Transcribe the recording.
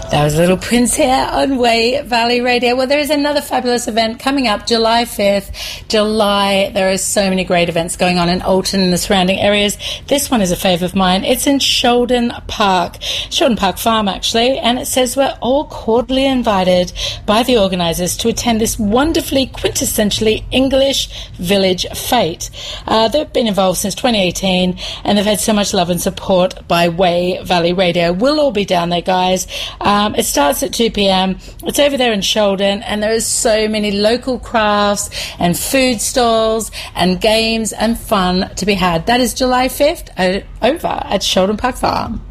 That was Little Prince here on Way Valley Radio. Well, there is another fabulous event coming up July 5th. There are so many great events going on in Alton and the surrounding areas. This one is a favourite of mine. It's in Sheldon Park Farm, actually, and it says we're all cordially invited by the organisers to attend this wonderfully quintessentially English village fete. They've been involved since 2018, and they've had so much love and support by Way Valley Radio. We'll all be down there, guys. It starts at 2 p.m. It's over there in Sheldon, and there are so many local crafts and food stalls and games and fun to be had. That is July 5th over at Sheldon Park Farm.